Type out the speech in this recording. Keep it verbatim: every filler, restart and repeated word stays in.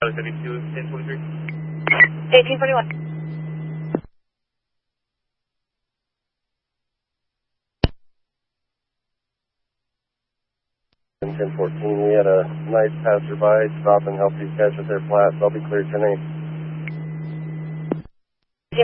seventy-two, ten twenty-three. eighteen twenty-one. ten fourteen, we had a nice passerby stop and help these guys with their flats. I'll be clear ten eight.